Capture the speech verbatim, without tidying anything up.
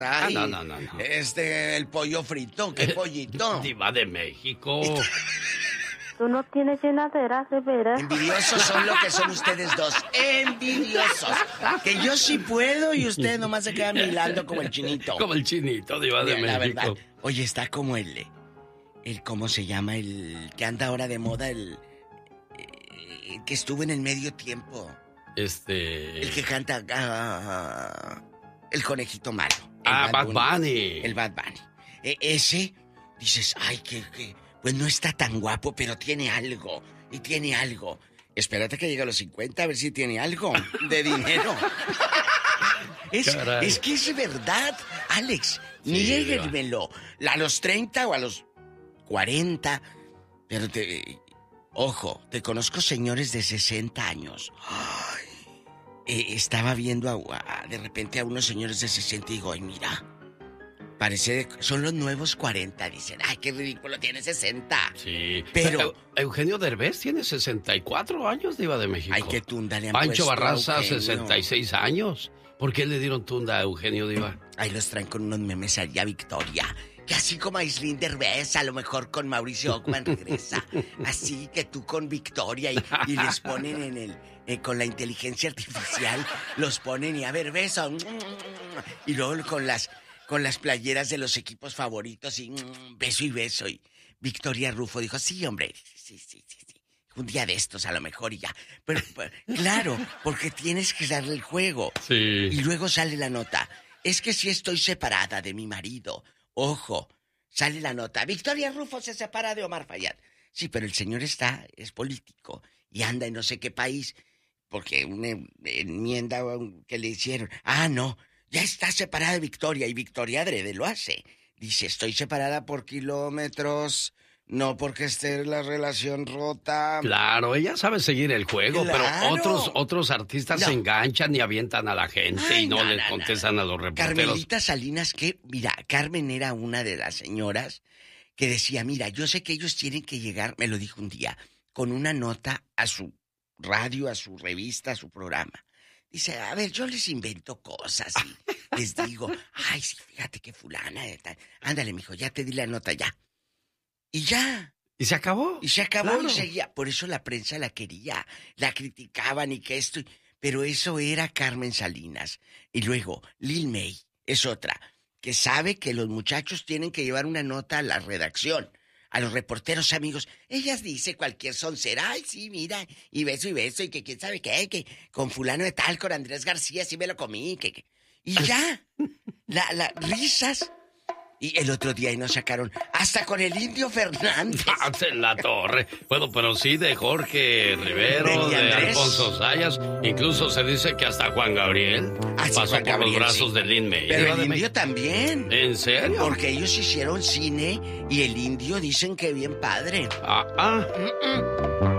Ay, ah, no, no, no, no. Este, el pollo frito, ¿qué pollito? Diva de México. Tú no tienes llenaderas, de veras. Envidiosos son lo que son ustedes dos. Envidiosos. Que yo sí puedo y ustedes nomás se quedan milando como el chinito. Como el chinito, Diva de la México. Verdad. Oye, está como el... el ¿Cómo se llama? El que anda ahora de moda, el... el que estuvo en el medio tiempo. Este... El que canta... Uh, el conejito malo. Ah, Bad Bunny. Bunny. El Bad Bunny. E- ese, dices, ay, que... que pues no está tan guapo, pero tiene algo. Y tiene algo. Espérate que llegue a los cincuenta a ver si tiene algo de dinero. es, es que es verdad, Alex. Sí, niéguenmelo. A los treinta o a los cuarenta. Pero te... Ojo, te conozco señores de sesenta años. Ay, eh, estaba viendo a, a, de repente a unos señores de sesenta y digo, ay, mira... Parece, son los nuevos cuarenta, dicen. Ay, qué ridículo, tiene sesenta. Sí. Pero... Eugenio Derbez tiene sesenta y cuatro años, Diva de México. Ay, qué tunda le han Pancho puesto Barraza, a Eugenio. sesenta y seis años. ¿Por qué le dieron tunda a Eugenio, Diva? Ahí los traen con unos memes allá, Victoria. Que así como Aislinn Derbez, a lo mejor con Mauricio Ockman regresa. Así que tú con Victoria y, y les ponen en el... Eh, con la inteligencia artificial, los ponen y a ver, beso. Y luego con las... con las playeras de los equipos favoritos y mmm, beso y beso. Y Victoria Rufo dijo, sí, hombre, sí, sí, sí, sí. Un día de estos a lo mejor y ya. Pero, pero claro, porque tienes que darle el juego. Sí. Y luego sale la nota. Es que si estoy separada de mi marido. Ojo, sale la nota. Victoria Rufo se separa de Omar Fayad. Sí, pero el señor está, es político y anda en no sé qué país. Porque una enmienda que le hicieron. Ah, no. Ya está separada de Victoria y Victoria adrede lo hace. Dice, estoy separada por kilómetros, no porque esté la relación rota. Claro, ella sabe seguir el juego, Claro. pero otros otros artistas No. se enganchan y avientan a la gente. Ay, y no, no le no, contestan no, no. a los reporteros. Carmelita Salinas, que, mira, Carmen era una de las señoras que decía, mira, yo sé que ellos tienen que llegar, me lo dijo un día, con una nota a su radio, a su revista, a su programa. Dice, a ver, yo les invento cosas y les digo, ay, sí, fíjate que fulana, ándale, mijo, ya te di la nota, ya. Y ya. ¿Y se acabó? Y se acabó claro. y seguía. Por eso la prensa la quería, la criticaban y que esto... Pero eso era Carmen Salinas. Y luego, Lil May es otra, que sabe que los muchachos tienen que llevar una nota a la redacción. A los reporteros amigos, ellas dice cualquier soncera, ay, sí, mira, y beso y beso, y que quién sabe qué, que con fulano de tal, con Andrés García, sí me lo comí, que, que... y ya, la, la, risas. Y el otro día ahí nos sacaron, hasta con el Indio Fernández. En la torre. Bueno, pero sí de Jorge Rivero, de, de Alfonso Sayas, incluso se dice que hasta Juan Gabriel ah, sí, pasó Juan por Gabriel, los brazos sí. de Lin May. Pero el Indio también. ¿En serio? Porque ellos hicieron cine y el Indio dicen que bien padre. Ah, ah.